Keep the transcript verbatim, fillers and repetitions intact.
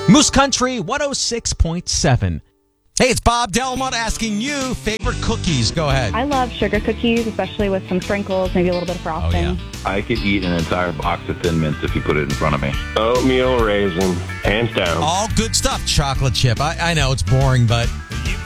Moose Country one oh six point seven. Hey, it's Bob Delmont asking you favorite cookies. Go ahead. I love sugar cookies, especially with some sprinkles, maybe a little bit of frosting. Oh, yeah. I could eat an entire box of Thin Mints if you put it in front of me. Oatmeal raisin, hands down. All good stuff. Chocolate chip. I, I know it's boring, but